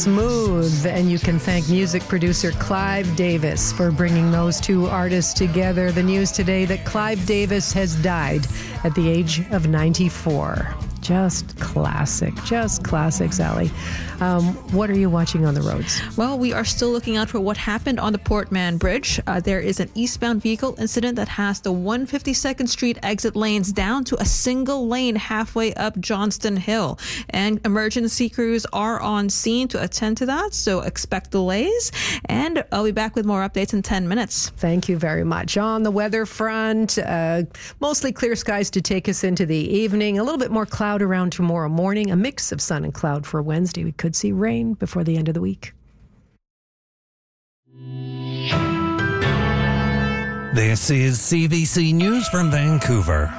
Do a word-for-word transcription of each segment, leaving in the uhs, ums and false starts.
Smooth. And you can thank music producer Clive Davis for bringing those two artists together. The news today that Clive Davis has died at the age of ninety-four. Just classic, just classic, Sally. Um, what are you watching on the roads? Well, we are still looking out for what happened on the Port Mann Bridge. Uh, there is an eastbound vehicle incident that has the one hundred fifty-second Street exit lanes down to a single lane halfway up Johnston Hill. And emergency crews are on scene to attend to that, so expect delays. And I'll be back with more updates in ten minutes. Thank you very much. On the weather front, uh, mostly clear skies to take us into the evening. A little bit more cloud around tomorrow morning. A mix of sun and cloud for Wednesday. We could see rain before the end of the week. This is C B C News from Vancouver.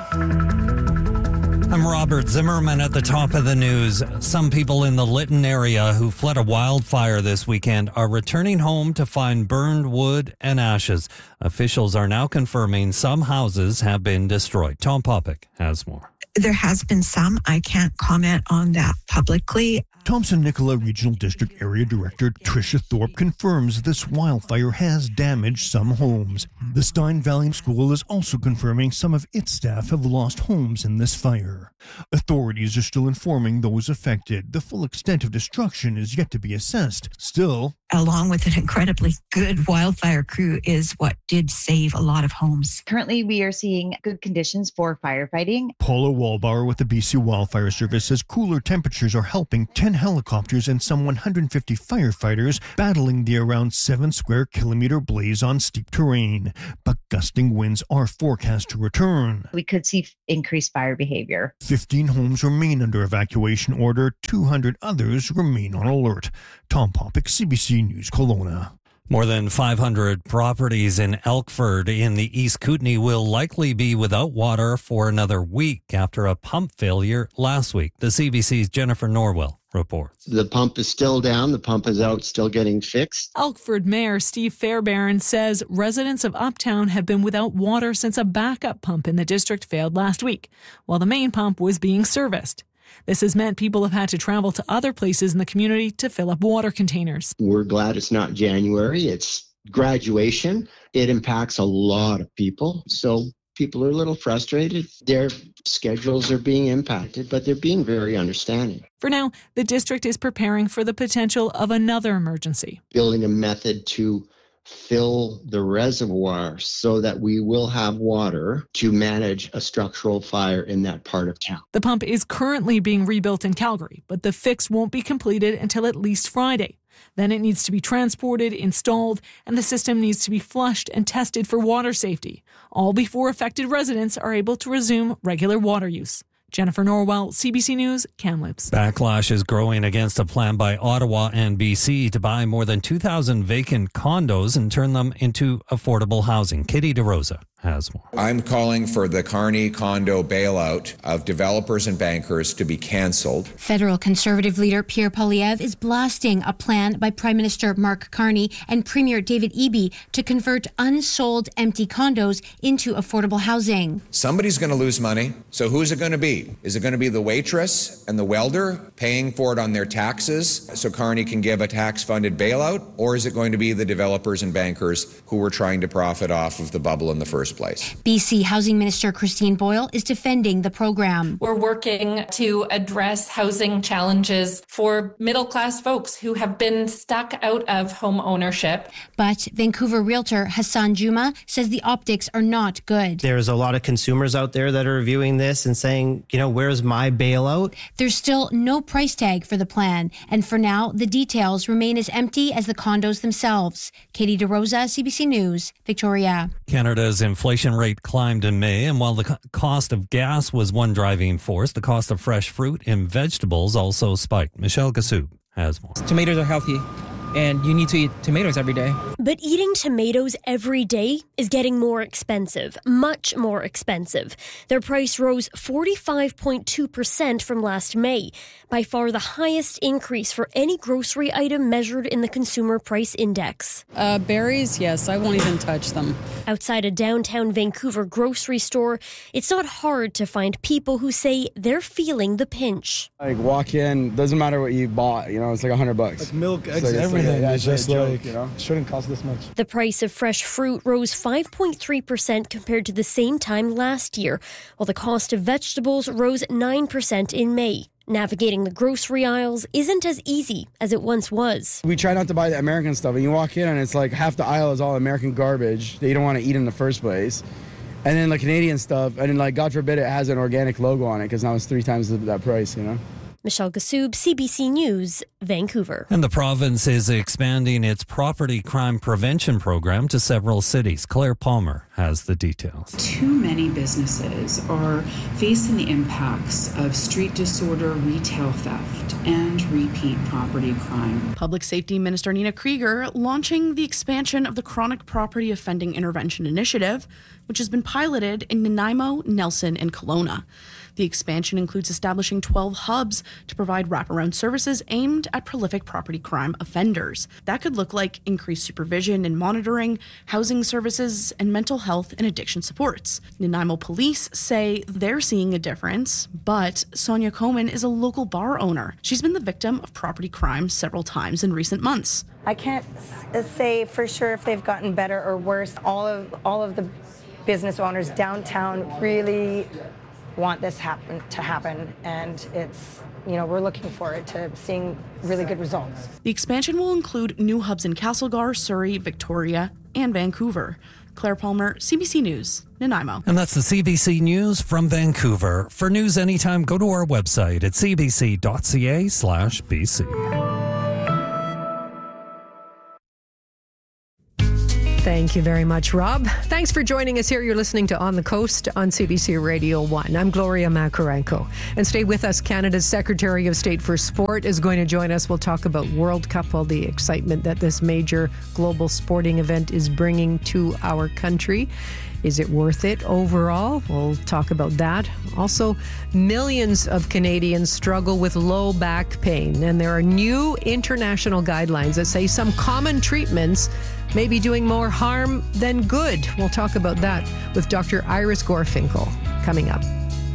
I'm Robert Zimmerman at the top of the news. Some people in the Lytton area who fled a wildfire this weekend are returning home to find burned wood and ashes. Officials are now confirming some houses have been destroyed. Tom Popick has more. There has been some. I can't comment on that publicly. Thompson-Nicola Regional District Area Director Tricia Thorpe confirms this wildfire has damaged some homes. The Stein Valley School is also confirming some of its staff have lost homes in this fire. Authorities are still informing those affected. The full extent of destruction is yet to be assessed. Still, along with an incredibly good wildfire crew, is what did save a lot of homes. Currently, we are seeing good conditions for firefighting. Paula Wallbauer with the B C Wildfire Service says cooler temperatures are helping ten helicopters and some one hundred fifty firefighters battling the around seven square kilometer blaze on steep terrain. But gusting winds are forecast to return. We could see increased fire behavior. fifteen homes remain under evacuation order. two hundred others remain on alert. Tom Popick, C B C News, Kelowna. More than five hundred properties in Elkford in the East Kootenay will likely be without water for another week after a pump failure last week. The C B C's Jennifer Norwell reports. The pump is still down. The pump is out, still getting fixed. Elkford Mayor Steve Fairbairn says residents of Uptown have been without water since a backup pump in the district failed last week, while the main pump was being serviced. This has meant people have had to travel to other places in the community to fill up water containers. We're glad it's not January. It's graduation. It impacts a lot of people. So people are a little frustrated. Their schedules are being impacted, but they're being very understanding. For now, the district is preparing for the potential of another emergency. Building a method to fill the reservoir so that we will have water to manage a structural fire in that part of town. The pump is currently being rebuilt in Calgary, but the fix won't be completed until at least Friday. Then it needs to be transported, installed, and the system needs to be flushed and tested for water safety, all before affected residents are able to resume regular water use. Jennifer Norwell, C B C News, Kamloops. Backlash is growing against a plan by Ottawa and B C to buy more than two thousand vacant condos and turn them into affordable housing. Katie DeRosa has more. I'm calling for the Carney condo bailout of developers and bankers to be cancelled. Federal Conservative leader Pierre Poilievre is blasting a plan by Prime Minister Mark Carney and Premier David Eby to convert unsold empty condos into affordable housing. Somebody's going to lose money, so who's it going to be? Is it going to be the waitress and the welder paying for it on their taxes so Carney can give a tax-funded bailout? Or is it going to be the developers and bankers who were trying to profit off of the bubble in the first place? B C Housing Minister Christine Boyle is defending the program. We're working to address housing challenges for middle-class folks who have been stuck out of home ownership. But Vancouver realtor Hassan Juma says the optics are not good. There's a lot of consumers out there that are reviewing this and saying, you know, where's my bailout? There's still no price tag for the plan. And for now, the details remain as empty as the condos themselves. Katie DeRosa, C B C News, Victoria. Canada's inflation rate climbed in May, and while the co- cost of gas was one driving force, the cost of fresh fruit and vegetables also spiked. Michelle Gassoub has more. Tomatoes are healthy. and you need to eat tomatoes every day. But eating tomatoes every day is getting more expensive, much more expensive. Their price rose forty-five point two percent from last May, by far the highest increase for any grocery item measured in the Consumer Price Index. Uh, berries, yes, I won't even touch them. Outside a downtown Vancouver grocery store, it's not hard to find people who say they're feeling the pinch. Like, walk in, doesn't matter what you bought, you know, it's like a hundred bucks. Like milk, eggs, like, everything. Like, yeah, it's just joke, like, you know, shouldn't cost this much. The price of fresh fruit rose five point three percent compared to the same time last year, while the cost of vegetables rose nine percent in May. Navigating the grocery aisles isn't as easy as it once was. We try not to buy the American stuff, and you walk in and it's like half the aisle is all American garbage that you don't want to eat in the first place. And then the Canadian stuff, and then, like, God forbid it has an organic logo on it, because now it's three times that price, you know? Michelle Gassoub, C B C News, Vancouver. And the province is expanding its property crime prevention program to several cities. Claire Palmer has the details. Too many businesses are facing the impacts of street disorder, retail theft, and repeat property crime. Public Safety Minister Nina Krieger launching the expansion of the Chronic Property Offending Intervention Initiative, which has been piloted in Nanaimo, Nelson, and Kelowna. The expansion includes establishing twelve hubs to provide wraparound services aimed at prolific property crime offenders. That could look like increased supervision and monitoring, housing services, and mental health and addiction supports. Nanaimo police say they're seeing a difference, but Sonia Coman is a local bar owner. She's been the victim of property crime several times in recent months. I can't s- say for sure if they've gotten better or worse. All of all of the business owners downtown really want this happen to happen, and it's, you know, we're looking forward to seeing really good results. The expansion will include new hubs in Castlegar, Surrey, Victoria, and Vancouver. Claire Palmer, C B C News, Nanaimo. And that's the C B C News from Vancouver. For news anytime, go to our website at c b c dot c a slash b c. Thank you very much, Rob. Thanks for joining us here. You're listening to On the Coast on C B C Radio one. I'm Gloria Makarenko. And stay with us. Canada's Secretary of State for Sport is going to join us. We'll talk about World Cup, all the excitement that this major global sporting event is bringing to our country. Is it worth it overall? We'll talk about that. Also, millions of Canadians struggle with low back pain, and there are new international guidelines that say some common treatments may be doing more harm than good. We'll talk about that with Doctor Iris Gorfinkel coming up.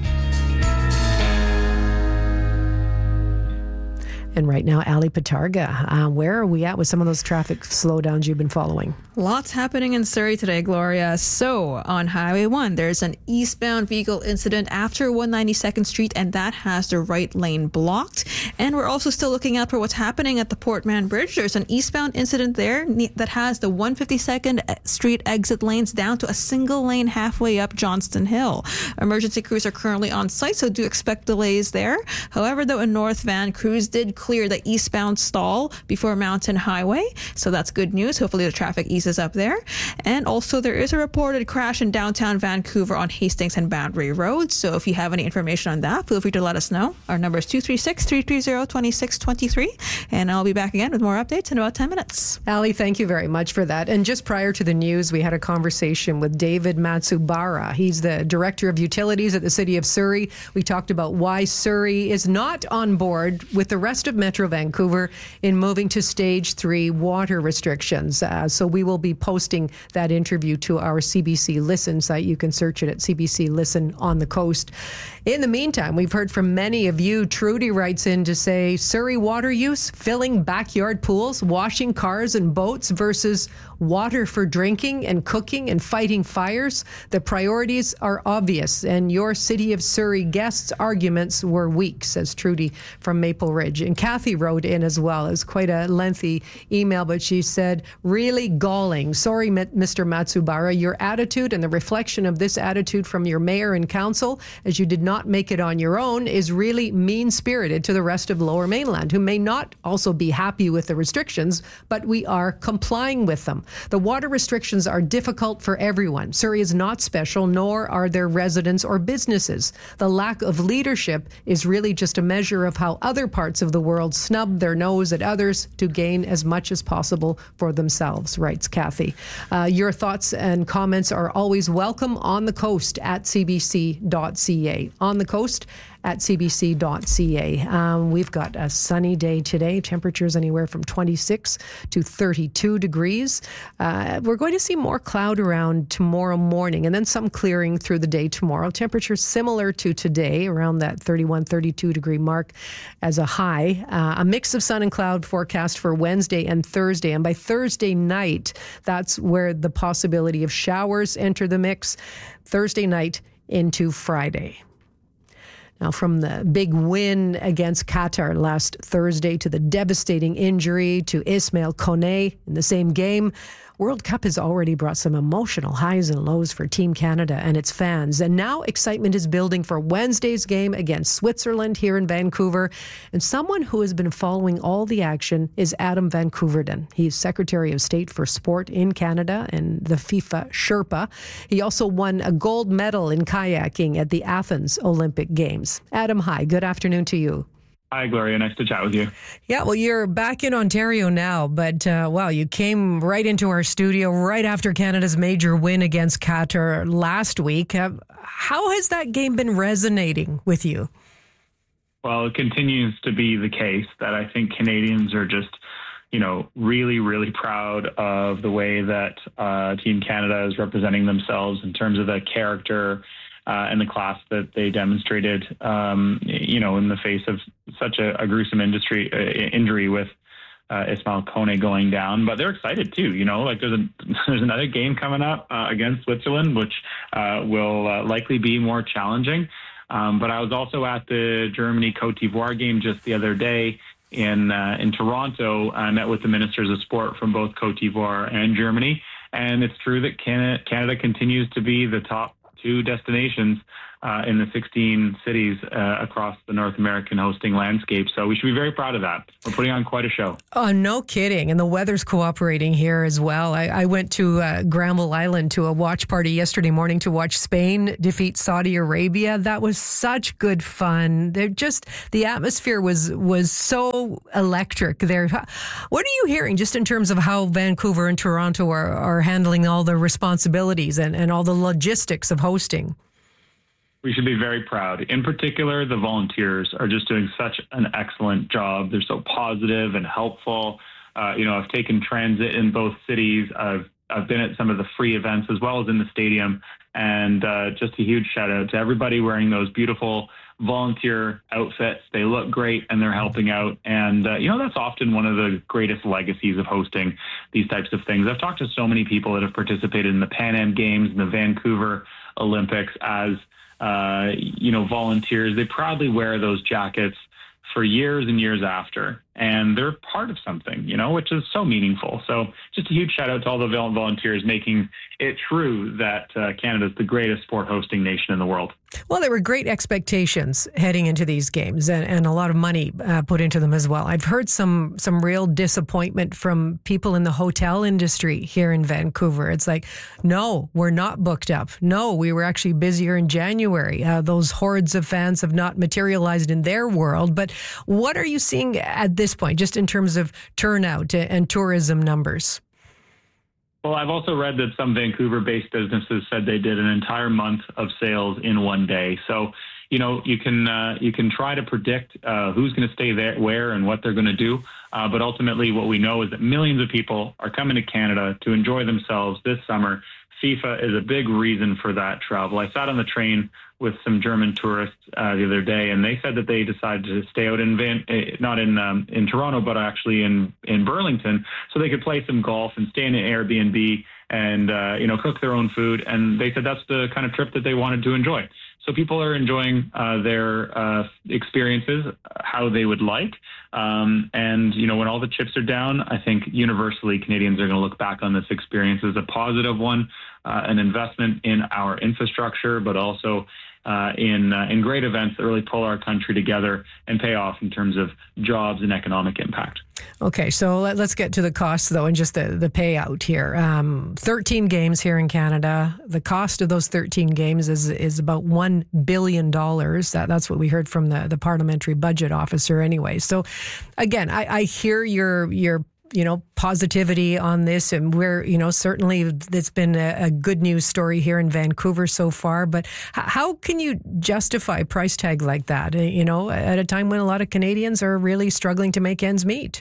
And right now, Ali Patarga, uh, where are we at with some of those traffic slowdowns you've been following? Lots happening in Surrey today, Gloria. So on Highway one, there's an eastbound vehicle incident after one ninety-second Street, and that has the right lane blocked. And we're also still looking out for what's happening at the Port Mann Bridge. There's an eastbound incident there that has the one fifty-second Street exit lanes down to a single lane halfway up Johnston Hill. Emergency crews are currently on site, so do expect delays there. However, though, in North Van, crews did clear the eastbound stall before Mountain Highway, so that's good news. Hopefully the traffic eases up there. And also there is a reported crash in downtown Vancouver on Hastings and Boundary Road, so if you have any information on that, feel free to let us know. Our number is two three six, three three zero, two six two three, and I'll be back again with more updates in about ten minutes. Ali, thank you very much for that. And just prior to the news, we had a conversation with David Matsubara. He's the Director of Utilities at the City of Surrey. We talked about why Surrey is not on board with the rest of Metro Vancouver in moving to stage three water restrictions. Uh, so we will be posting that interview to our C B C Listen site. You can search it at C B C Listen on the Coast. In the meantime, we've heard from many of you. Trudy writes in to say, Surrey water use, filling backyard pools, washing cars and boats versus water for drinking and cooking and fighting fires. The priorities are obvious, and your City of Surrey guests' arguments were weak, says Trudy from Maple Ridge. And Kathy wrote in as well. It was quite a lengthy email, but she said, really galling. Sorry, Mister Matsubara, your attitude and the reflection of this attitude from your mayor and council, as you did not make it on your own, is really mean-spirited to the rest of Lower Mainland, who may not also be happy with the restrictions, but we are complying with them. The water restrictions are difficult for everyone. Surrey is not special, nor are there residents or businesses. The lack of leadership is really just a measure of how other parts of the world snub their nose at others to gain as much as possible for themselves, writes Kathy. Uh, your thoughts and comments are always welcome on the coast at c b c dot c a. On the coast at c b c dot c a. Um, we've got a sunny day today. Temperatures anywhere from twenty-six to thirty-two degrees. Uh, we're going to see more cloud around tomorrow morning and then some clearing through the day tomorrow. Temperatures similar to today, around that thirty-one, thirty-two degree mark as a high. Uh, a mix of sun and cloud forecast for Wednesday and Thursday. And by Thursday night, that's where the possibility of showers enter the mix. Thursday night into Friday. Now, from the big win against Qatar last Thursday to the devastating injury to Ismail Kone in the same game, World Cup has already brought some emotional highs and lows for Team Canada and its fans. And now excitement is building for Wednesday's game against Switzerland here in Vancouver. And someone who has been following all the action is Adam Van Koeverden. He's Secretary of State for Sport in Canada and the FIFA Sherpa. He also won a gold medal in kayaking at the Athens Olympic Games. Adam, hi. Good afternoon to you. Hi, Gloria. Nice to chat with you. Yeah, well, you're back in Ontario now, but uh, wow, you came right into our studio right after Canada's major win against Qatar last week. Uh, how has that game been resonating with you? Well, it continues to be the case that I think Canadians are just, you know, really, really proud of the way that uh, Team Canada is representing themselves in terms of the character Uh, and the class that they demonstrated, um, you know, in the face of such a, a gruesome industry uh, injury with uh, Ismail Kone going down. But they're excited too, you know, like there's a, there's another game coming up uh, against Switzerland, which uh, will uh, likely be more challenging. Um, but I was also at the Germany-Cote d'Ivoire game just the other day in uh, in Toronto. I met with the ministers of sport from both Cote d'Ivoire and Germany, and it's true that Canada, Canada continues to be the top two destinations uh, in the sixteen cities uh, across the North American hosting landscape. So we should be very proud of that. We're putting on quite a show. Oh, no kidding. And the weather's cooperating here as well. I, I went to uh, Granville Island to a watch party yesterday morning to watch Spain defeat Saudi Arabia. That was such good fun. They're just, the atmosphere was, was so electric there. What are you hearing just in terms of how Vancouver and Toronto are, are handling all the responsibilities and, and all the logistics of hosting? We should be very proud. In particular, the volunteers are just doing such an excellent job. They're so positive and helpful. Uh, you know, I've taken transit in both cities. I've I've been at some of the free events as well as in the stadium. And uh, just a huge shout out to everybody wearing those beautiful volunteer outfits. They look great and they're helping out. And, uh, you know, that's often one of the greatest legacies of hosting these types of things. I've talked to so many people that have participated in the Pan Am Games and the Vancouver Olympics as Uh, you know, volunteers. They proudly wear those jackets for years and years after, and they're part of something, you know, which is so meaningful. So just a huge shout out to all the volunteers making it true that uh, Canada is the greatest sport hosting nation in the world. Well, there were great expectations heading into these games and, and a lot of money uh, put into them as well. I've heard some some real disappointment from people in the hotel industry here in Vancouver. It's like, no, we're not booked up. No, we were actually busier in January. Uh, those hordes of fans have not materialized in their world. But what are you seeing at this point, just in terms of turnout and tourism numbers? Well, I've also read that some Vancouver-based businesses said they did an entire month of sales in one day. So, you know, you can uh, you can try to predict uh, who's going to stay there, where, and what they're going to do. Uh, but ultimately, what we know is that millions of people are coming to Canada to enjoy themselves this summer. FIFA is a big reason for that travel. I sat on the train with some German tourists uh, the other day, and they said that they decided to stay out in Van, not in um, in Toronto, but actually in in Burlington, so they could play some golf and stay in an Airbnb and uh, you know cook their own food. And they said that's the kind of trip that they wanted to enjoy. So people are enjoying uh, their uh, experiences how they would like. Um, and, you know, when all the chips are down, I think universally Canadians are going to look back on this experience as a positive one. uh, an investment in our infrastructure, but also uh, in uh, in great events that really pull our country together and pay off in terms of jobs and economic impact. Okay, so let, let's get to the costs, though, and just the, the payout here. Um, thirteen games here in Canada. The cost of those thirteen games is is about one billion dollars. That, that's what we heard from the, the parliamentary budget officer anyway. So, again, I, I hear your your you know, positivity on this, and we're, you know, certainly it's been a, a good news story here in Vancouver so far, but h- how can you justify a price tag like that, you know, at a time when a lot of Canadians are really struggling to make ends meet?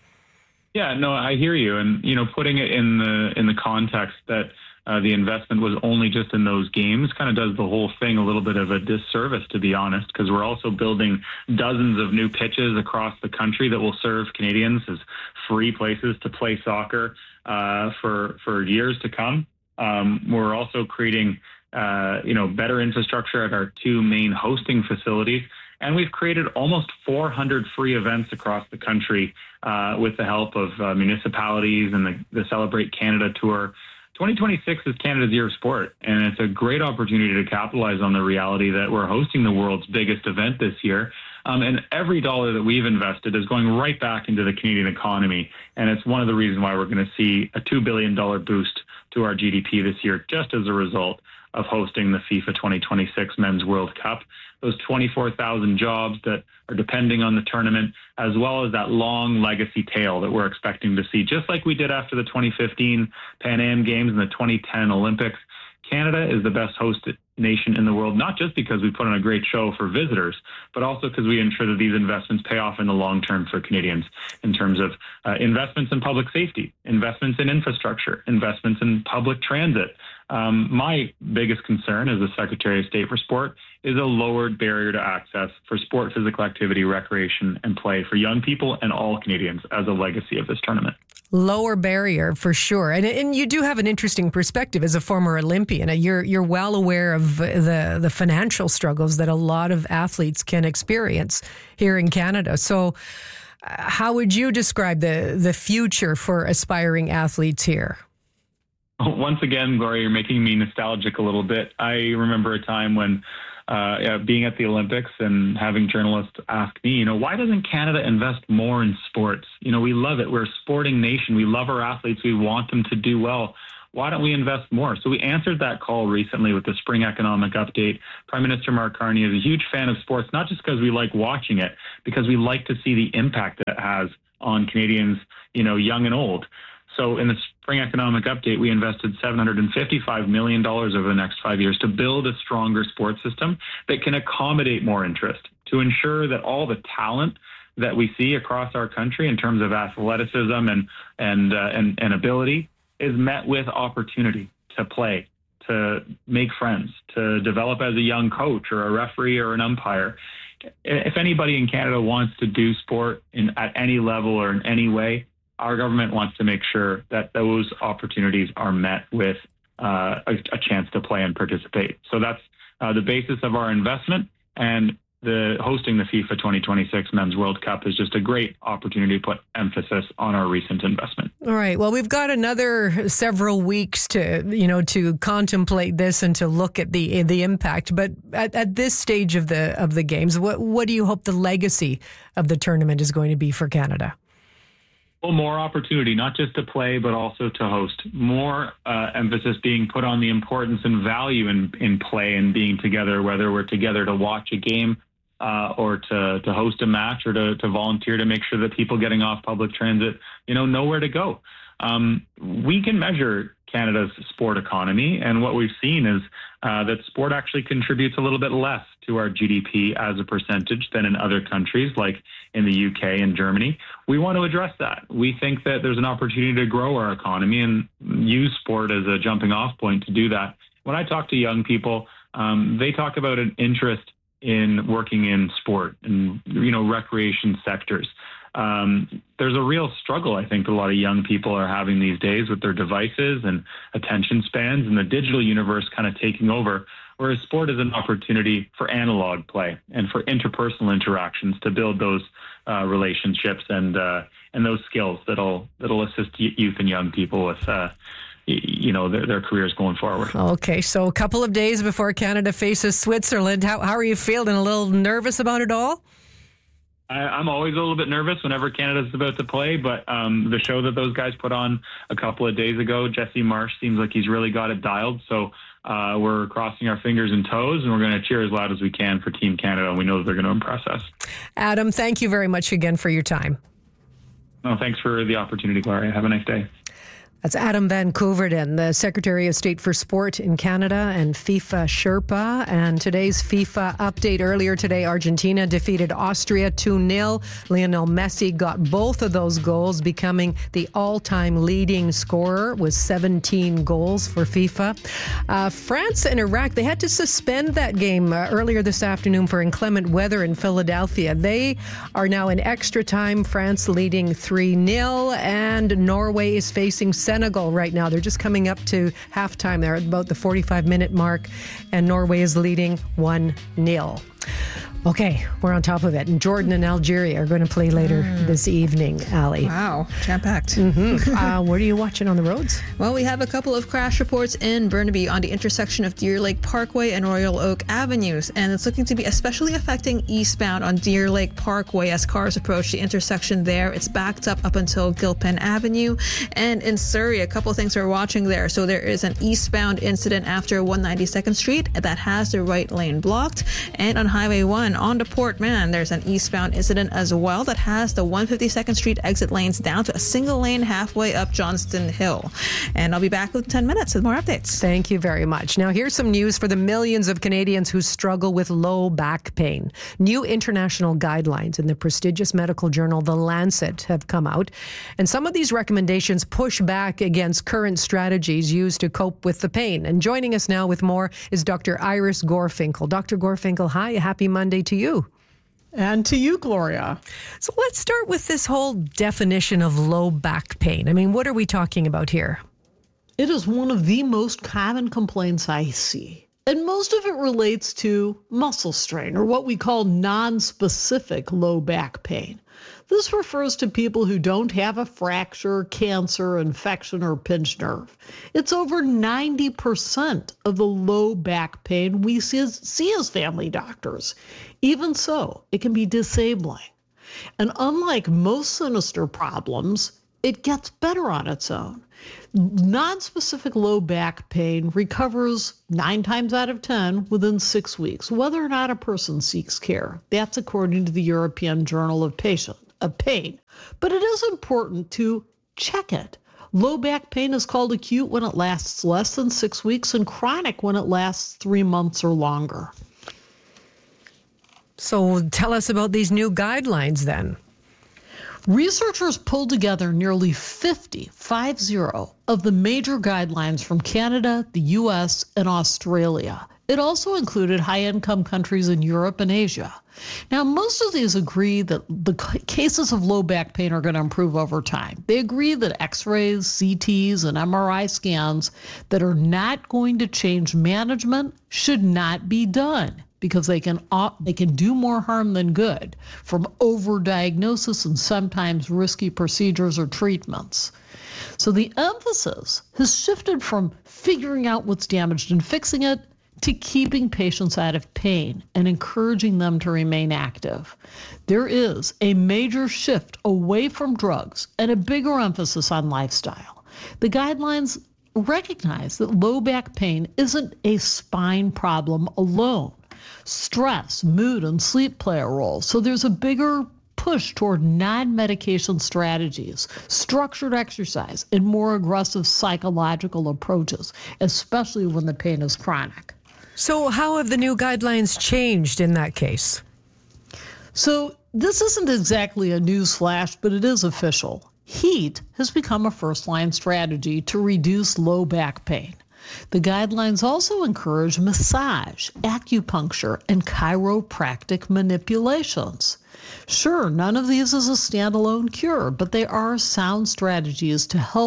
Yeah, no, I hear you. And, you know, putting it in the in the context that uh, the investment was only just in those games kind of does the whole thing a little bit of a disservice, to be honest, because we're also building dozens of new pitches across the country that will serve Canadians as free places to play soccer uh, for for years to come. Um, we're also creating, uh, you know, better infrastructure at our two main hosting facilities. And we've created almost four hundred free events across the country uh, with the help of uh, municipalities and the, the Celebrate Canada Tour. twenty twenty-six is Canada's Year of Sport, and it's a great opportunity to capitalize on the reality that we're hosting the world's biggest event this year. Um, and every dollar that we've invested is going right back into the Canadian economy. And it's one of the reasons why we're going to see a two billion dollars boost to our G D P this year, just as a result of hosting the FIFA twenty twenty-six Men's World Cup. Those twenty-four thousand jobs that are depending on the tournament, as well as that long legacy tail that we're expecting to see, just like we did after the twenty fifteen Pan Am Games and the twenty ten Olympics. Canada is the best hosted nation in the world, not just because we put on a great show for visitors, but also because we ensure that these investments pay off in the long term for Canadians in terms of uh, investments in public safety, investments in infrastructure, investments in public transit. Um, my biggest concern as the Secretary of State for Sport is a lowered barrier to access for sport, physical activity, recreation, and play for young people and all Canadians as a legacy of this tournament. Lower barrier for sure, and and you do have an interesting perspective as a former Olympian. You're you're well aware of the the financial struggles that a lot of athletes can experience here in Canada. So, how would you describe the the future for aspiring athletes here? Once again, Gloria, you're making me nostalgic a little bit. I remember a time when uh, being at the Olympics and having journalists ask me, you know, why doesn't Canada invest more in sports? You know, we love it. We're a sporting nation. We love our athletes. We want them to do well. Why don't we invest more? So we answered that call recently with the Spring Economic Update. Prime Minister Mark Carney is a huge fan of sports, not just because we like watching it, because we like to see the impact that it has on Canadians, you know, young and old. So in the Spring Economic Update, we invested seven hundred fifty-five million dollars over the next five years to build a stronger sports system that can accommodate more interest, to ensure that all the talent that we see across our country in terms of athleticism and and uh, and, and ability is met with opportunity to play, to make friends, to develop as a young coach or a referee or an umpire. If anybody in Canada wants to do sport in, at any level or in any way, our government wants to make sure that those opportunities are met with uh, a, a chance to play and participate. So that's uh, the basis of our investment, and the hosting the FIFA twenty twenty-six Men's World Cup is just a great opportunity to put emphasis on our recent investment. All right. Well, we've got another several weeks to, you know, to contemplate this and to look at the the impact. But at, at this stage of the of the games, what what do you hope the legacy of the tournament is going to be for Canada? Well, more opportunity, not just to play, but also to host. More uh, emphasis being put on the importance and value in, in play and being together, whether we're together to watch a game uh, or to, to host a match or to, to volunteer to make sure that people getting off public transit, you know, know where to go. Um, we can measure Canada's sport economy, and what we've seen is uh, that sport actually contributes a little bit less to our G D P as a percentage than in other countries like in the U K and Germany. We want to address that. We think that there's an opportunity to grow our economy and use sport as a jumping off point to do that. When I talk to young people, um, they talk about an interest in working in sport and, you know, recreation sectors. Um, there's a real struggle, I think, that a lot of young people are having these days with their devices and attention spans and the digital universe kind of taking over, whereas sport is an opportunity for analog play and for interpersonal interactions to build those uh, relationships and uh, and those skills that'll that'll assist youth and young people with uh, you know, their, their careers going forward. Okay, so a couple of days before Canada faces Switzerland, how, how are you feeling? A little nervous about it all? I, I'm always a little bit nervous whenever Canada's about to play, but um, the show that those guys put on a couple of days ago, Jesse Marsh seems like he's really got it dialed. So uh, we're crossing our fingers and toes, and we're going to cheer as loud as we can for Team Canada. And we know that they're going to impress us. Adam, thank you very much again for your time. Oh, thanks for the opportunity, Gloria. Have a nice day. That's Adam Van Koeverden, the Secretary of State for Sport in Canada and FIFA Sherpa. And today's FIFA update. Earlier today, Argentina defeated Austria two nil. Lionel Messi got both of those goals, becoming the all-time leading scorer with seventeen goals for FIFA. Uh, France and Iraq, they had to suspend that game uh, earlier this afternoon for inclement weather in Philadelphia. They are now in extra time, France leading three nil, and Norway is facing Senegal right now. They're just coming up to halftime. They're at about the forty-five minute mark, and Norway is leading one nil. Okay, we're on top of it. And Jordan and Algeria are going to play later mm. this evening, Ali. Wow, jam-packed. Mm-hmm. uh, what are you watching on the roads? Well, we have a couple of crash reports in Burnaby on the intersection of Deer Lake Parkway and Royal Oak Avenues. And it's looking to be especially affecting eastbound on Deer Lake Parkway as cars approach the intersection there. It's backed up up until Gilpin Avenue. And in Surrey, a couple of things we're watching there. So there is an eastbound incident after one ninety-second Street that has the right lane blocked. And on Highway one, on to Port Mann, there's an eastbound incident as well that has the one fifty-second Street exit lanes down to a single lane halfway up Johnston Hill. And I'll be back with ten minutes with more updates. Thank you very much. Now here's some news for the millions of Canadians who struggle with low back pain. New international guidelines in the prestigious medical journal The Lancet have come out, and some of these recommendations push back against current strategies used to cope with the pain. And joining us now with more is Doctor Iris Gorfinkel. Doctor Gorfinkel, hi, happy Monday to you. And to you, Gloria. So let's start with this whole definition of low back pain. I mean, what are we talking about here? It is one of the most common complaints I see. And most of it relates to muscle strain, or what we call non-specific low back pain. This refers to people who don't have a fracture, cancer, infection, or pinched nerve. It's over ninety percent of the low back pain we see as, see as family doctors. Even so, it can be disabling. And unlike most sinister problems, it gets better on its own. Non-specific low back pain recovers nine times out of ten within six weeks, whether or not a person seeks care. That's according to the European Journal of Patient, of Pain. But it is important to check it. Low back pain is called acute when it lasts less than six weeks and chronic when it lasts three months or longer. So tell us about these new guidelines then. Researchers pulled together nearly fifty, five zero, of the major guidelines from Canada, the U S, and Australia. It also included high-income countries in Europe and Asia. Now, most of these agree that the cases of low back pain are going to improve over time. They agree that x-rays, C Ts, and M R I scans that are not going to change management should not be done, because they can they can do more harm than good from overdiagnosis and sometimes risky procedures or treatments. So the emphasis has shifted from figuring out what's damaged and fixing it to keeping patients out of pain and encouraging them to remain active. There is a major shift away from drugs and a bigger emphasis on lifestyle. The guidelines recognize that low back pain isn't a spine problem alone. Stress, mood, and sleep play a role. So there's a bigger push toward non-medication strategies, structured exercise, and more aggressive psychological approaches, especially when the pain is chronic. So how have the new guidelines changed in that case? So this isn't exactly a news flash, but it is official. Heat has become a first-line strategy to reduce low back pain. The guidelines also encourage massage, acupuncture, and chiropractic manipulations. Sure, none of these is a standalone cure, but they are sound strategies to help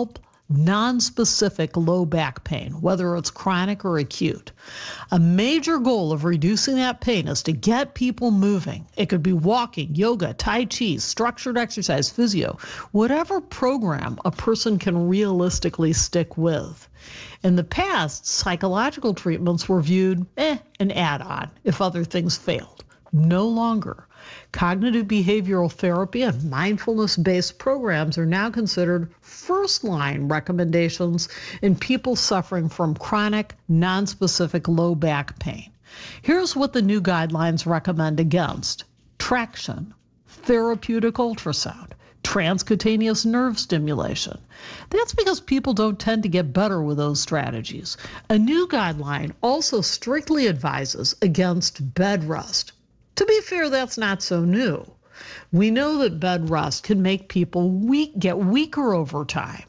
non-specific low back pain, whether it's chronic or acute. A major goal of reducing that pain is to get people moving. It could be walking, yoga, tai chi, structured exercise, physio, whatever program a person can realistically stick with. In the past, psychological treatments were viewed, eh, an add-on if other things failed. No longer. Cognitive behavioral therapy and mindfulness-based programs are now considered first-line recommendations in people suffering from chronic, non-specific low back pain. Here's what the new guidelines recommend against: traction, therapeutic ultrasound, transcutaneous nerve stimulation. That's because people don't tend to get better with those strategies. A new guideline also strictly advises against bed rest. To be fair, that's not so new. We know that bed rest can make people weak, get weaker over time.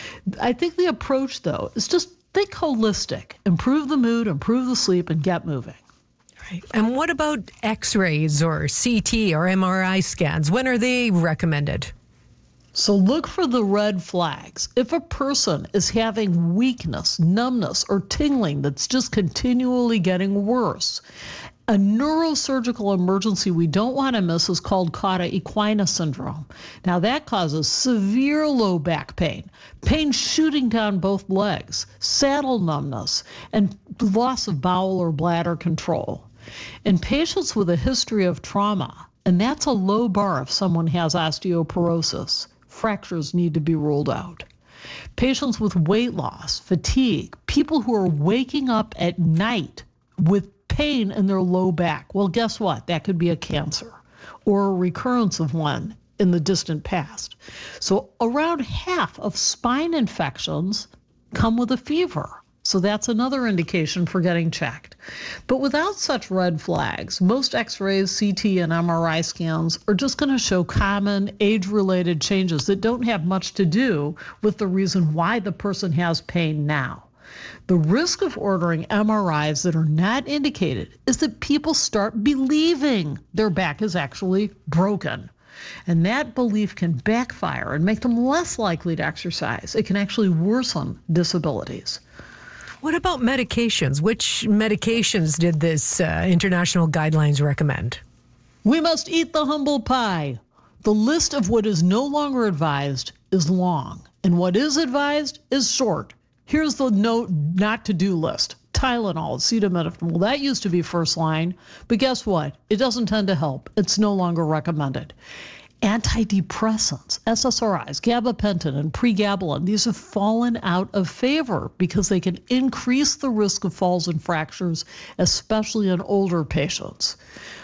I think the approach, though, is just think holistic. Improve the mood, improve the sleep, and get moving. Right. And what about x-rays or C T or M R I scans? When are they recommended? So look for the red flags. If a person is having weakness, numbness, or tingling that's just continually getting worse, a neurosurgical emergency we don't want to miss is called cauda equina syndrome. Now that causes severe low back pain, pain shooting down both legs, saddle numbness, and loss of bowel or bladder control. In patients with a history of trauma, and that's a low bar if someone has osteoporosis, fractures need to be ruled out. Patients with weight loss, fatigue, people who are waking up at night with pain in their low back. Well, guess what? That could be a cancer or a recurrence of one in the distant past. So around half of spine infections come with a fever. So that's another indication for getting checked. But without such red flags, most x-rays, C T, and M R I scans are just going to show common age-related changes that don't have much to do with the reason why the person has pain now. The risk of ordering M R Is that are not indicated is that people start believing their back is actually broken. And that belief can backfire and make them less likely to exercise. It can actually worsen disabilities. What about medications? Which medications did this uh, international guidelines recommend? We must eat the humble pie. The list of what is no longer advised is long, and what is advised is short. Here's the no not to do list. Tylenol, acetaminophen. Well, that used to be first line, but guess what? It doesn't tend to help. It's no longer recommended. Antidepressants, S S R Is, gabapentin, and pregabalin, these have fallen out of favor because they can increase the risk of falls and fractures, especially in older patients.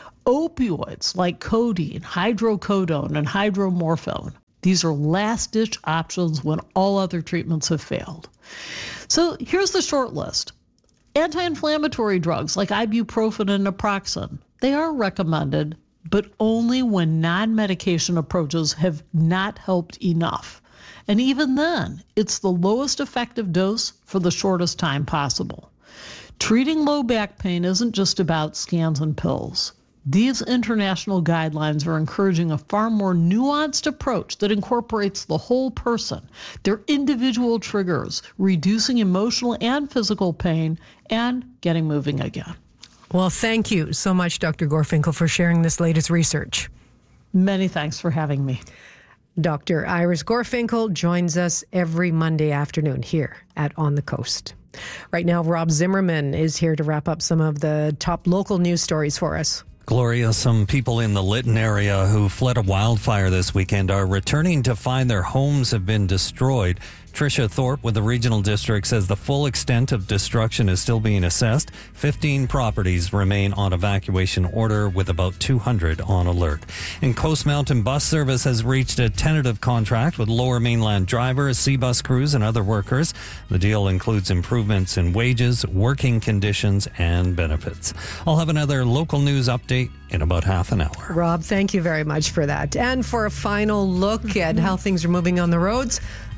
Opioids like codeine, hydrocodone, and hydromorphone, these are last-ditch options when all other treatments have failed. So here's the short list. Anti-inflammatory drugs like ibuprofen and naproxen, they are recommended, but only when non-medication approaches have not helped enough. And even then, it's the lowest effective dose for the shortest time possible. Treating low back pain isn't just about scans and pills. These international guidelines are encouraging a far more nuanced approach that incorporates the whole person, their individual triggers, reducing emotional and physical pain, and getting moving again. Well, thank you so much, Doctor Gorfinkel, for sharing this latest research. Many thanks for having me. Doctor Iris Gorfinkel joins us every Monday afternoon here at On the Coast. Right now, Rob Zimmerman is here to wrap up some of the top local news stories for us. Gloria, some people in the Lytton area who fled a wildfire this weekend are returning to find their homes have been destroyed. Tricia Thorpe with the Regional District says the full extent of destruction is still being assessed. fifteen properties remain on evacuation order with about two hundred on alert. And Coast Mountain Bus Service has reached a tentative contract with Lower Mainland drivers, C-Bus crews, and other workers. The deal includes improvements in wages, working conditions, and benefits. I'll have another local news update in about half an hour. Rob, thank you very much for that. And for a final look at how things are moving on the roads,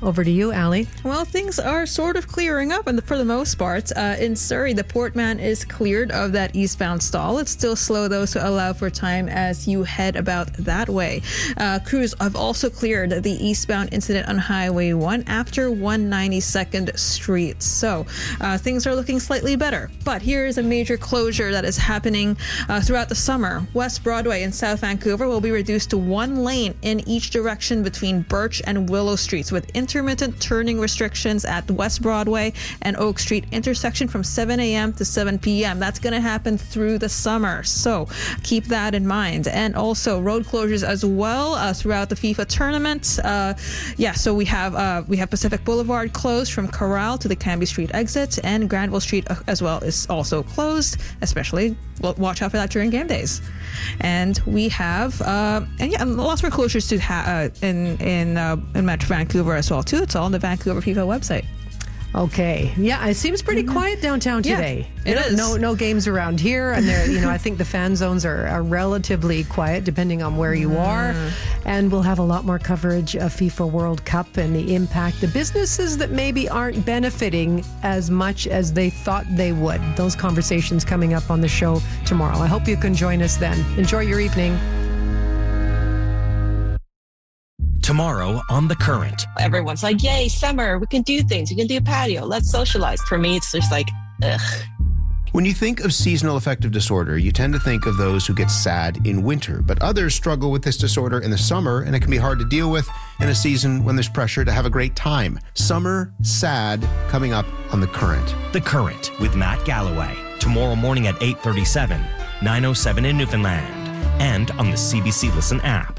Over to you, Allie. Well, things are sort of clearing up, and for the most part. Uh, in Surrey, the Portman is cleared of that eastbound stall. It's still slow, though, so allow for time as you head about that way. Uh, crews have also cleared the eastbound incident on Highway one after one ninety-second Street. So uh, things are looking slightly better. But here is a major closure that is happening uh, throughout the summer. West Broadway in South Vancouver will be reduced to one lane in each direction between Birch and Willow Streets, with intermittent turning restrictions at West Broadway and Oak Street intersection from seven a.m. to seven p.m. That's going to happen through the summer, so keep that in mind. And also road closures as well uh, throughout the FIFA tournament. Uh, yeah, so we have uh, we have Pacific Boulevard closed from Corral to the Cambie Street exit, and Granville Street uh, as well is also closed, especially well, watch out for that during game days. And we have uh, and yeah, lots more closures to ha- uh, in in uh, in Metro Vancouver as well too. It's all on the Vancouver FIFA website. Okay. Yeah, it seems pretty mm-hmm. quiet downtown today. Yeah, it you know, is. No, no games around here, and there, you know, I think the fan zones are, are relatively quiet depending on where you are. Mm. And we'll have a lot more coverage of FIFA World Cup and the impact, the businesses that maybe aren't benefiting as much as they thought they would. Those conversations coming up on the show tomorrow. I hope you can join us then. Enjoy your evening. Tomorrow on The Current. Everyone's like, yay, summer, we can do things, we can do a patio, let's socialize. For me, it's just like, ugh. When you think of seasonal affective disorder, you tend to think of those who get sad in winter, but others struggle with this disorder in the summer, and it can be hard to deal with in a season when there's pressure to have a great time. Summer Sad, coming up on The Current. The Current with Matt Galloway. Tomorrow morning at eight thirty-seven, nine oh seven in Newfoundland, and on the C B C Listen app.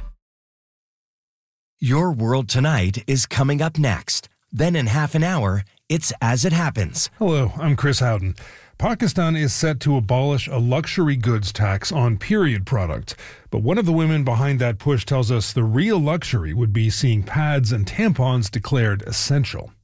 Your World Tonight is coming up next. Then in half an hour, it's As It Happens. Hello, I'm Chris Howden. Pakistan is set to abolish a luxury goods tax on period products. But one of the women behind that push tells us the real luxury would be seeing pads and tampons declared essential.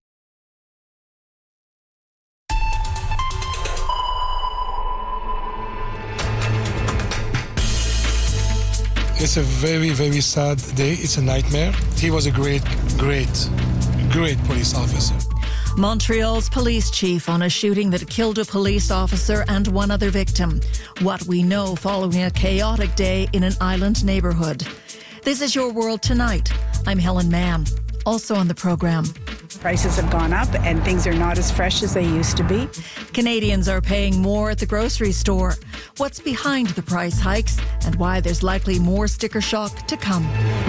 It's a very, very sad day. It's a nightmare. He was a great, great, great police officer. Montreal's police chief on a shooting that killed a police officer and one other victim. What we know following a chaotic day in an island neighbourhood. This is Your World Tonight. I'm Helen Mann. Also on the programme. Prices have gone up and things are not as fresh as they used to be. Canadians are paying more at the grocery store. What's behind the price hikes and why there's likely more sticker shock to come.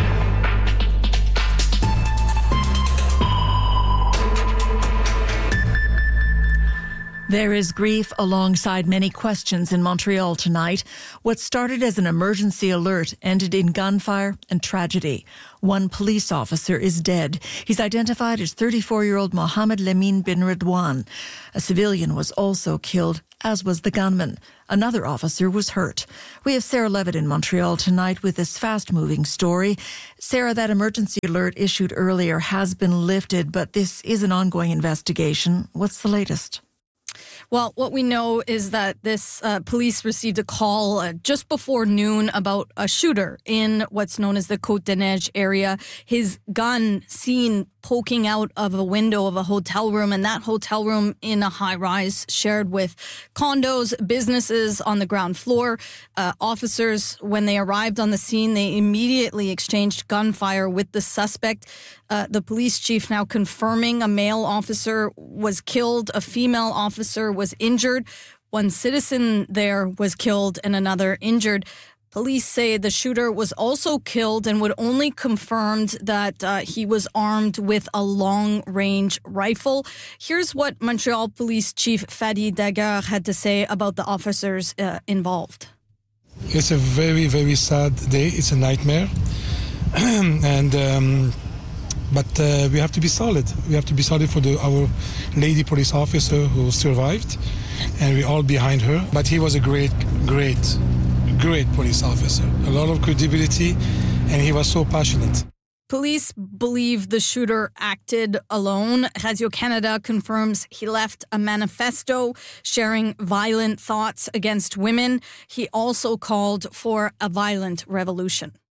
There is grief alongside many questions in Montreal tonight. What started as an emergency alert ended in gunfire and tragedy. One police officer is dead. He's identified as thirty-four-year-old Mohammed Lamine bin Ridwan. A civilian was also killed, as was the gunman. Another officer was hurt. We have Sarah Levitt in Montreal tonight with this fast-moving story. Sarah, that emergency alert issued earlier has been lifted, but this is an ongoing investigation. What's the latest? Well, what we know is that this uh, police received a call uh, just before noon about a shooter in what's known as the Côte-des-Neiges area. His gun seen poking out of a window of a hotel room, and that hotel room in a high-rise shared with condos, businesses on the ground floor. Uh, officers, when they arrived on the scene, they immediately exchanged gunfire with the suspect. Uh, the police chief now confirming a male officer was killed, a female officer was injured. One citizen there was killed and another injured. Police say the shooter was also killed and would only confirmed that uh, he was armed with a long-range rifle. Here's what Montreal Police Chief Fadi Daguerre had to say about the officers uh, involved. It's a very, very sad day. It's a nightmare. and um, But uh, we have to be solid. We have to be solid for the, our lady police officer who survived. And we're all behind her. But he was a great, great Great police officer, a lot of credibility, and he was so passionate. Police believe the shooter acted alone. Radio-Canada confirms he left a manifesto sharing violent thoughts against women. He also called for a violent revolution.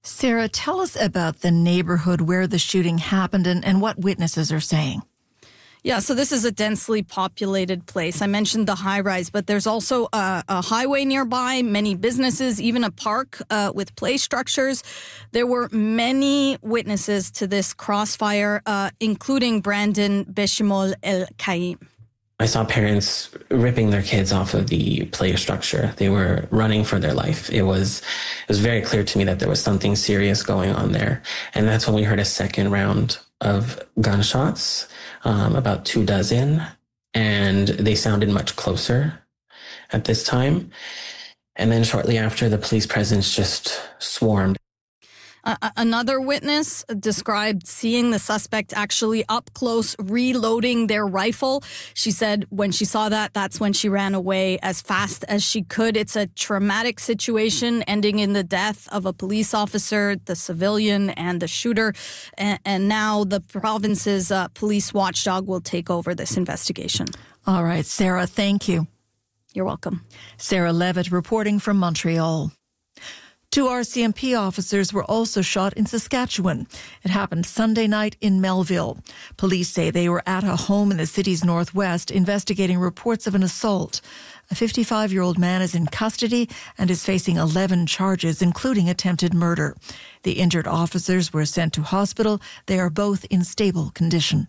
Sarah, tell us about the neighborhood where the shooting happened and, and what witnesses are saying. Yeah, so this is a densely populated place. I mentioned the high rise, but there's also a, a highway nearby, many businesses, even a park uh, with play structures. There were many witnesses to this crossfire, uh, including Brandon Beshimol El Kaim. I saw parents ripping their kids off of the play structure. They were running for their life. It was it was very clear to me that there was something serious going on there. And that's when we heard a second round of gunshots, um, about two dozen, and they sounded much closer at this time. And then shortly after, the police presence just swarmed. Uh, another witness described seeing the suspect actually up close reloading their rifle. She said when she saw that, that's when she ran away as fast as she could. It's a traumatic situation ending in the death of a police officer, the civilian, and the shooter. And, and now the province's uh, police watchdog will take over this investigation. All right, Sarah, thank you. You're welcome. Sarah Levitt reporting from Montreal. Two R C M P officers were also shot in Saskatchewan. It happened Sunday night in Melville. Police say they were at a home in the city's northwest investigating reports of an assault. A fifty-five-year-old man is in custody and is facing eleven charges, including attempted murder. The injured officers were sent to hospital. They are both in stable condition.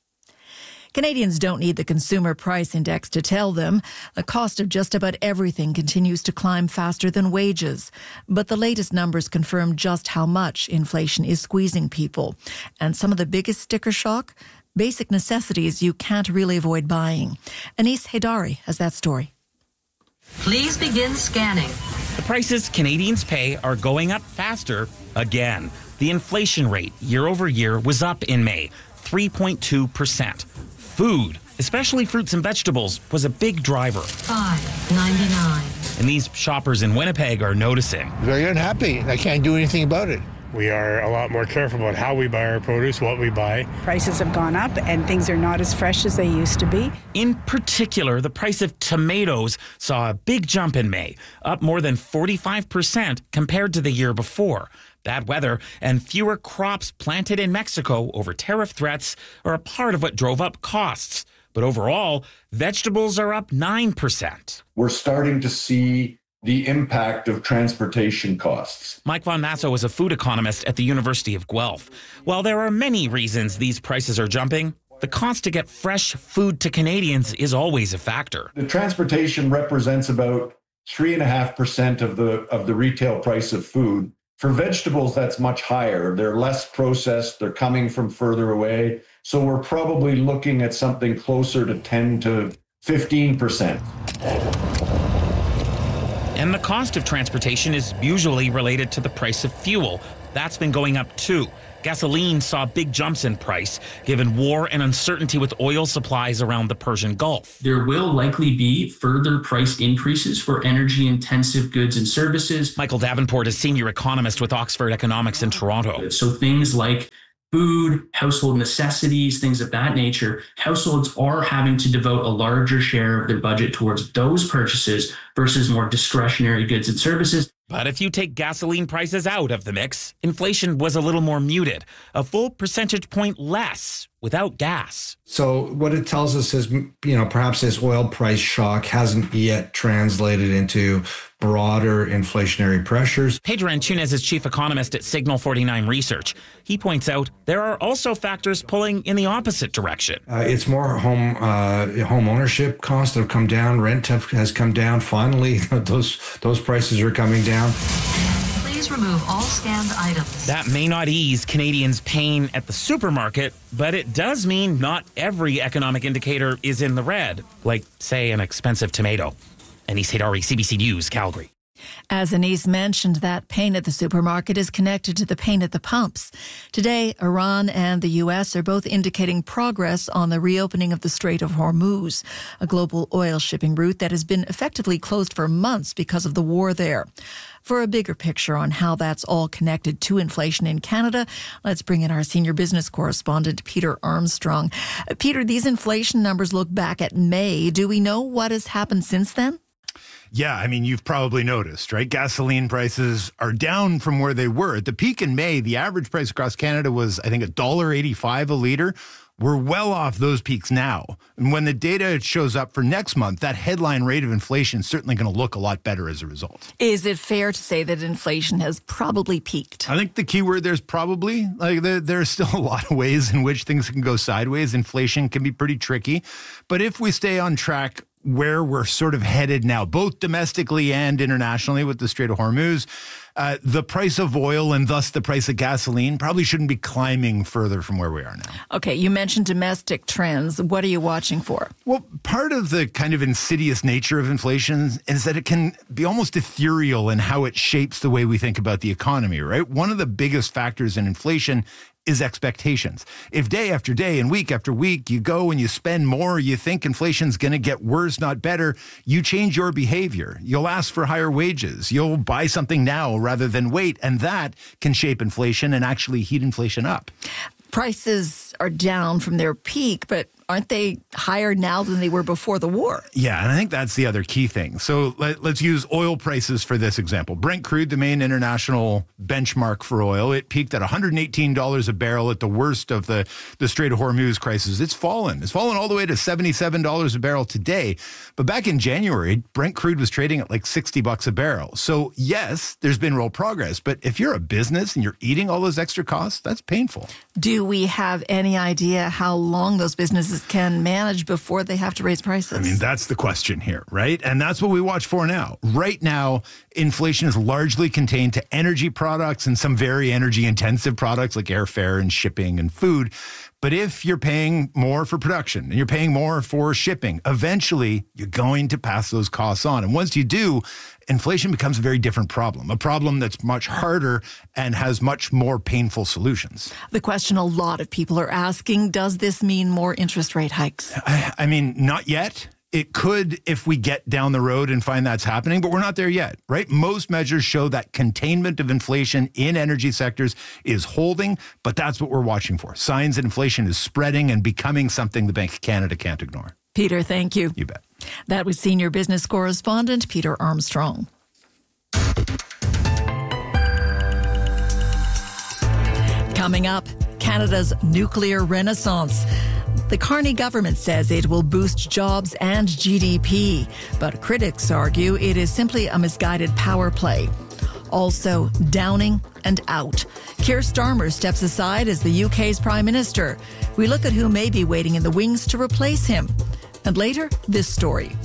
Canadians don't need the Consumer Price Index to tell them the cost of just about everything continues to climb faster than wages. But the latest numbers confirm just how much inflation is squeezing people. And some of the biggest sticker shock? Basic necessities you can't really avoid buying. Anis Haidari has that story. Please begin scanning. The prices Canadians pay are going up faster again. The inflation rate year over year was up in May, three point two percent. Food, especially fruits and vegetables, was a big driver. five ninety-nine. And these shoppers in Winnipeg are noticing. Very unhappy. I can't do anything about it. We are a lot more careful about how we buy our produce, what we buy. Prices have gone up and things are not as fresh as they used to be. In particular, the price of tomatoes saw a big jump in May, up more than forty-five percent compared to the year before. Bad weather and fewer crops planted in Mexico over tariff threats are a part of what drove up costs. But overall, vegetables are up nine percent. We're starting to see the impact of transportation costs. Mike Von Nasso is a food economist at the University of Guelph. While there are many reasons these prices are jumping, the cost to get fresh food to Canadians is always a factor. The transportation represents about three and a half percent of the of the retail price of food. For vegetables, that's much higher. They're less processed. They're coming from further away. So we're probably looking at something closer to ten to fifteen percent. And the cost of transportation is usually related to the price of fuel. That's been going up too. Gasoline saw big jumps in price, given war and uncertainty with oil supplies around the Persian Gulf. There will likely be further price increases for energy-intensive goods and services. Michael Davenport is senior economist with Oxford Economics in Toronto. So things like food, household necessities, things of that nature, households are having to devote a larger share of their budget towards those purchases versus more discretionary goods and services. But if you take gasoline prices out of the mix, inflation was a little more muted, a full percentage point less without gas. So what it tells us is, you know, perhaps this oil price shock hasn't yet translated into broader inflationary pressures. Pedro Antunes is chief economist at Signal forty-nine Research. He points out there are also factors pulling in the opposite direction. Uh, it's more home uh, home ownership costs have come down. Rent have, has come down. Finally, those those prices are coming down. Please remove all scanned items. That may not ease Canadians' pain at the supermarket, but it does mean not every economic indicator is in the red, like, say, an expensive tomato. Anis Haidari, C B C News, Calgary. As Anis mentioned, that pain at the supermarket is connected to the pain at the pumps. Today, Iran and the U S are both indicating progress on the reopening of the Strait of Hormuz, a global oil shipping route that has been effectively closed for months because of the war there. For a bigger picture on how that's all connected to inflation in Canada, let's bring in our senior business correspondent, Peter Armstrong. Uh, Peter, these inflation numbers look back at May. Do we know what has happened since then? Yeah, I mean, you've probably noticed, right? Gasoline prices are down from where they were. At the peak in May, the average price across Canada was, I think, one dollar eighty-five a litre. We're well off those peaks now. And when the data shows up for next month, that headline rate of inflation is certainly going to look a lot better as a result. Is it fair to say that inflation has probably peaked? I think the key word there is probably. Like there, there's still a lot of ways in which things can go sideways. Inflation can be pretty tricky. But if we stay on track where we're sort of headed now, both domestically and internationally with the Strait of Hormuz, uh, the price of oil and thus the price of gasoline probably shouldn't be climbing further from where we are now. Okay, you mentioned domestic trends. What are you watching for? Well, part of the kind of insidious nature of inflation is that it can be almost ethereal in how it shapes the way we think about the economy, right? One of the biggest factors in inflation is expectations. If day after day and week after week you go and you spend more, you think inflation's going to get worse, not better, you change your behavior. You'll ask for higher wages. You'll buy something now rather than wait. And that can shape inflation and actually heat inflation up. Prices are down from their peak, but aren't they higher now than they were before the war? Yeah, and I think that's the other key thing. So let, let's use oil prices for this example. Brent crude, the main international benchmark for oil, it peaked at one hundred eighteen dollars a barrel at the worst of the, the Strait of Hormuz crisis. It's fallen. It's fallen all the way to seventy-seven dollars a barrel today. But back in January, Brent crude was trading at like sixty bucks a barrel. So yes, there's been real progress. But if you're a business and you're eating all those extra costs, that's painful. Do we have any idea how long those businesses can manage before they have to raise prices? I mean, that's the question here, right? And that's what we watch for now. Right now, inflation is largely contained to energy products and some very energy intensive products like airfare and shipping and food. But if you're paying more for production and you're paying more for shipping, eventually you're going to pass those costs on. And once you do, inflation becomes a very different problem, a problem that's much harder and has much more painful solutions. The question a lot of people are asking, does this mean more interest rate hikes? I, I mean, not yet. It could if we get down the road and find that's happening, but we're not there yet, right? Most measures show that containment of inflation in energy sectors is holding, but that's what we're watching for. Signs that inflation is spreading and becoming something the Bank of Canada can't ignore. Peter, thank you. You bet. That was senior business correspondent Peter Armstrong. Coming up, Canada's nuclear renaissance. The Carney government says it will boost jobs and G D P, but critics argue it is simply a misguided power play. Also, downing and out. Keir Starmer steps aside as the U K's Prime Minister. We look at who may be waiting in the wings to replace him. And later, this story.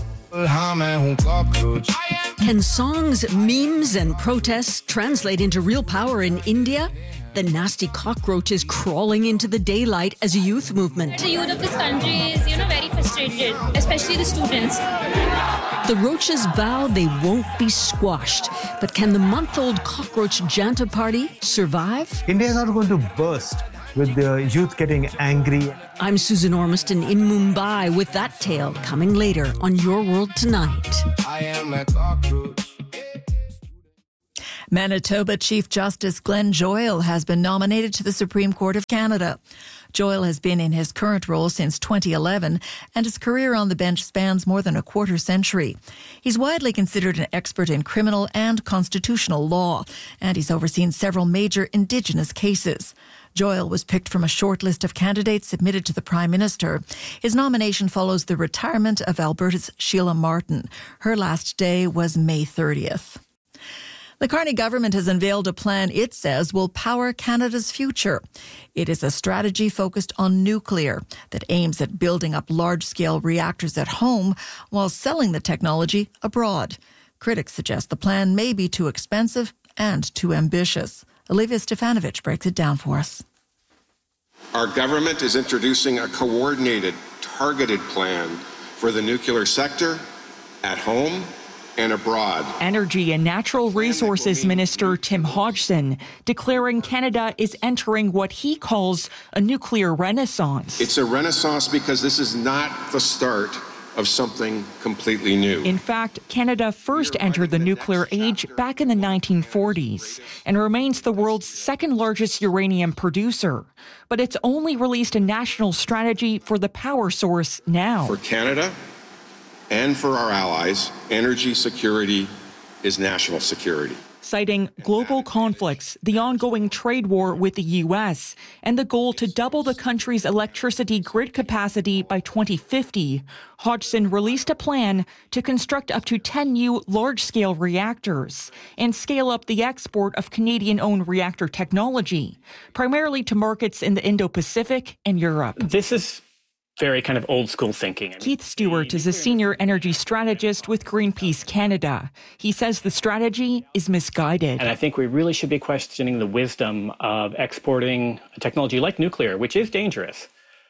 Can songs, memes, and protests translate into real power in India? The nasty cockroach is crawling into the daylight as a youth movement. The youth of this country is, you know, very frustrated, especially the students. The roaches vow they won't be squashed. But can the month-old cockroach Janta party survive? India is not going to burst with the youth getting angry. I'm Susan Ormiston in Mumbai with that tale coming later on Your World Tonight. I am a cockroach. Manitoba Chief Justice Glenn Joyal has been nominated to the Supreme Court of Canada. Joyal has been in his current role since twenty eleven, and his career on the bench spans more than a quarter century. He's widely considered an expert in criminal and constitutional law, and he's overseen several major Indigenous cases. Joyal was picked from a short list of candidates submitted to the Prime Minister. His nomination follows the retirement of Alberta's Sheila Martin. Her last day was May thirtieth. The Carney government has unveiled a plan it says will power Canada's future. It is a strategy focused on nuclear that aims at building up large-scale reactors at home while selling the technology abroad. Critics suggest the plan may be too expensive and too ambitious. Olivia Stefanovic breaks it down for us. Our government is introducing a coordinated, targeted plan for the nuclear sector at home and abroad. Energy and Natural Resources Minister Tim Hodgson declaring Canada is entering what he calls a nuclear renaissance. It's a renaissance because this is not the start of something completely new. In fact, Canada first entered the nuclear age back in the nineteen forties and remains the world's second largest uranium producer. But it's only released a national strategy for the power source now. For Canada, And for our allies, energy security is national security. Citing global conflicts, the ongoing trade war with the U S, and the goal to double the country's electricity grid capacity by twenty fifty, Hodgson released a plan to construct up to ten new large-scale reactors and scale up the export of Canadian-owned reactor technology, primarily to markets in the Indo-Pacific and Europe. This is very kind of old school thinking. Keith Stewart is a senior energy strategist with Greenpeace Canada. He says the strategy is misguided. And I think we really should be questioning the wisdom of exporting a technology like nuclear, which is dangerous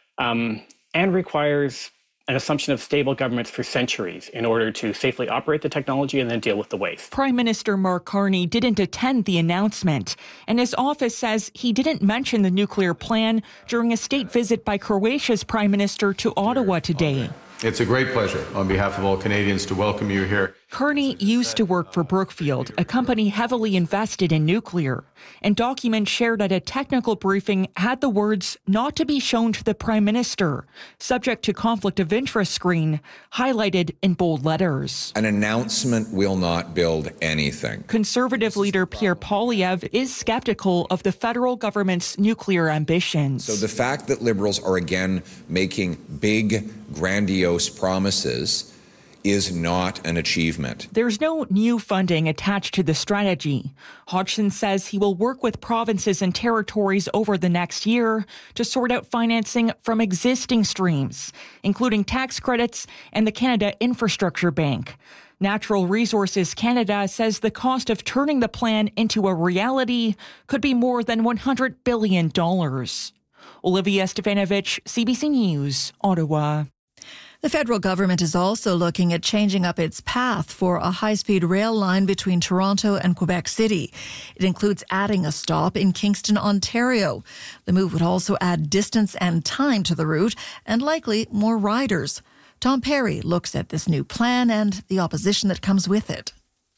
um, and requires an assumption of stable governments for centuries in order to safely operate the technology and then deal with the waste. Prime Minister Mark Carney didn't attend the announcement, and his office says he didn't mention the nuclear plan during a state visit by Croatia's Prime Minister to Ottawa today. It's a great pleasure on behalf of all Canadians to welcome you here. Carney used to work for Brookfield, a company heavily invested in nuclear, and documents shared at a technical briefing had the words "not to be shown to the Prime Minister," subject to conflict of interest screen, highlighted in bold letters. An announcement will not build anything. Conservative leader Pierre Poilievre is skeptical of the federal government's nuclear ambitions. So the fact that Liberals are again making big, grandiose promises is not an achievement. There's no new funding attached to the strategy. Hodgson says he will work with provinces and territories over the next year to sort out financing from existing streams, including tax credits and the Canada Infrastructure Bank. Natural Resources Canada says the cost of turning the plan into a reality could be more than one hundred billion dollars. Olivia Stefanovich, C B C News, Ottawa. The federal government is also looking at changing up its path for a high-speed rail line between Toronto and Quebec City. It includes adding a stop in Kingston, Ontario. The move would also add distance and time to the route and likely more riders. Tom Perry looks at this new plan and the opposition that comes with it.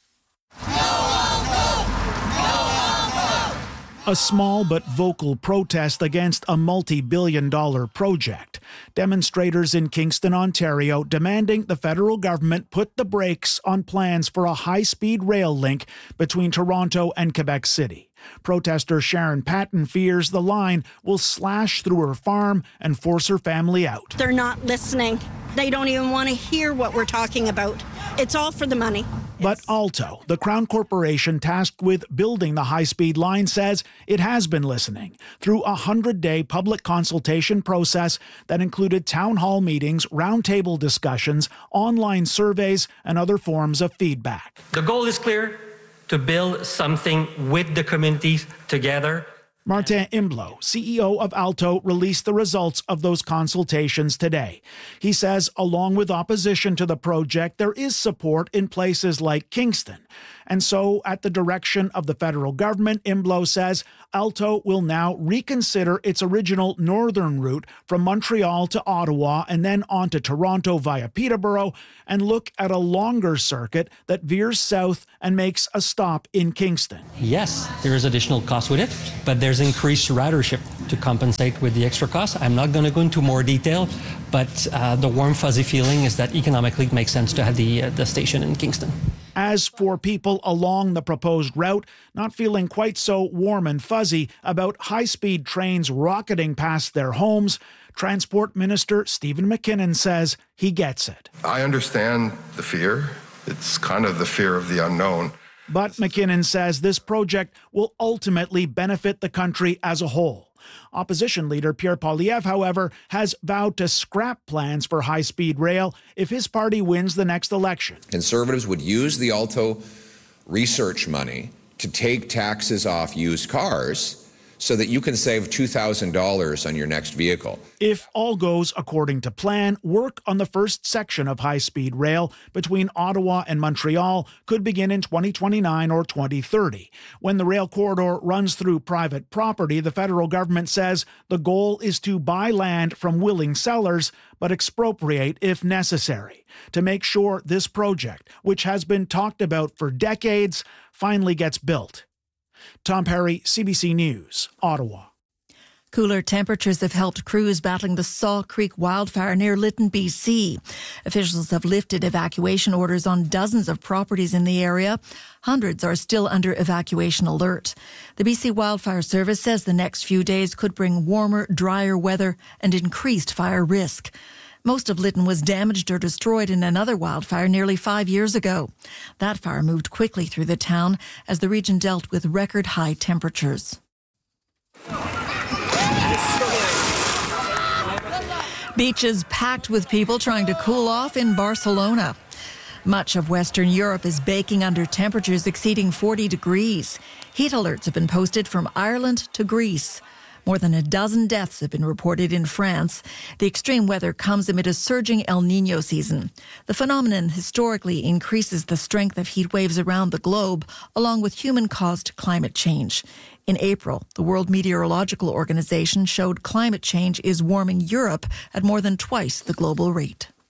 A small but vocal protest against a multi-billion dollar project. Demonstrators in Kingston, Ontario, demanding the federal government put the brakes on plans for a high-speed rail link between Toronto and Quebec City. Protester Sharon Patton fears the line will slash through her farm and force her family out. They're not listening. They don't even want to hear what we're talking about. It's all for the money. But Alto, the Crown Corporation tasked with building the high-speed line, says it has been listening through a hundred-day public consultation process that included town hall meetings, roundtable discussions, online surveys, and other forms of feedback. The goal is clear: to build something with the communities together. Martin Imblo, C E O of Alto, released the results of those consultations today. He says, along with opposition to the project, there is support in places like Kingston. And so, at the direction of the federal government, Imblo says Alto will now reconsider its original northern route from Montreal to Ottawa and then on to Toronto via Peterborough and look at a longer circuit that veers south and makes a stop in Kingston. Yes, there is additional cost with it, but there's increased ridership to compensate with the extra cost. I'm not going to go into more detail, but uh, the warm, fuzzy feeling is that economically it makes sense to have the, uh, the station in Kingston. As for people along the proposed route, not feeling quite so warm and fuzzy about high-speed trains rocketing past their homes, Transport Minister Stephen McKinnon says he gets it. I understand the fear. It's kind of the fear of the unknown. But McKinnon says this project will ultimately benefit the country as a whole. Opposition leader Pierre Poilievre, however, has vowed to scrap plans for high-speed rail if his party wins the next election. Conservatives would use the Alto research money to take taxes off used cars so that you can save two thousand dollars on your next vehicle. If all goes according to plan, work on the first section of high-speed rail between Ottawa and Montreal could begin in twenty twenty-nine or twenty thirty. When the rail corridor runs through private property, the federal government says the goal is to buy land from willing sellers, but expropriate if necessary, to make sure this project, which has been talked about for decades, finally gets built. Tom Perry, C B C News, Ottawa. Cooler temperatures have helped crews battling the Saw Creek wildfire near Lytton, B C. Officials have lifted evacuation orders on dozens of properties in the area. Hundreds are still under evacuation alert. The B C Wildfire Service says the next few days could bring warmer, drier weather and increased fire risk. Most of Lytton was damaged or destroyed in another wildfire nearly five years ago. That fire moved quickly through the town as the region dealt with record high temperatures. Beaches packed with people trying to cool off in Barcelona. Much of Western Europe is baking under temperatures exceeding forty degrees. Heat alerts have been posted from Ireland to Greece. More than a dozen deaths have been reported in France. The extreme weather comes amid a surging El Niño season. The phenomenon historically increases the strength of heat waves around the globe, along with human-caused climate change. In April, the World Meteorological Organization showed climate change is warming Europe at more than twice the global rate.